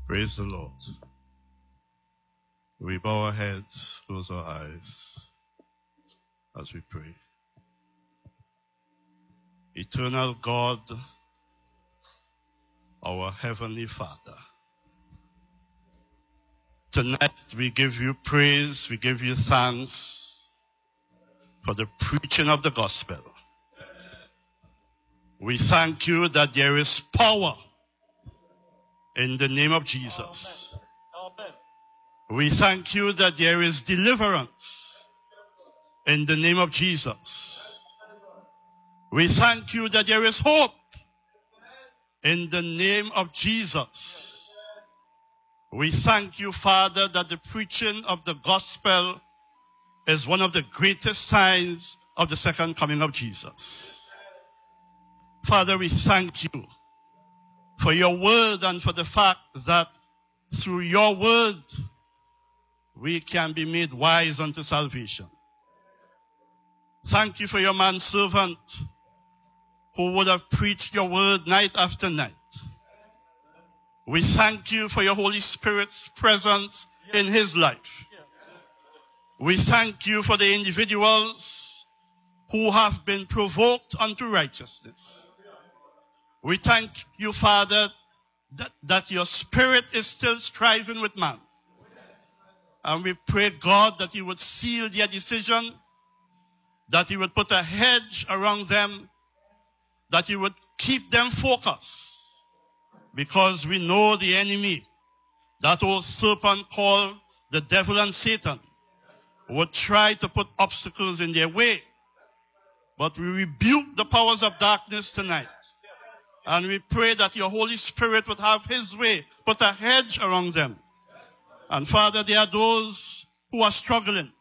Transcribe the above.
Praise the Lord. We bow our heads, close our eyes as we pray. Eternal God, our Heavenly Father, tonight we give you praise, we give you thanks for the preaching of the gospel. We thank you that there is power in the name of Jesus. Amen. We thank you that there is deliverance in the name of Jesus. We thank you that there is hope in the name of Jesus. We thank you, Father, that the preaching of the gospel is one of the greatest signs of the second coming of Jesus. Father, we thank you for your word and for the fact that through your word we can be made wise unto salvation. Thank you for your manservant who would have preached your word night after night. We thank you for your Holy Spirit's presence in his life. We thank you for the individuals who have been provoked unto righteousness. We thank you, Father, that your Spirit is still striving with man. And we pray, God, that you would seal their decision, that you would put a hedge around them, that you would keep them focused. Because we know the enemy, that old serpent called the devil and Satan, would try to put obstacles in their way. But we rebuke the powers of darkness tonight. And we pray that your Holy Spirit would have his way, put a hedge around them. And Father, there are those who are struggling.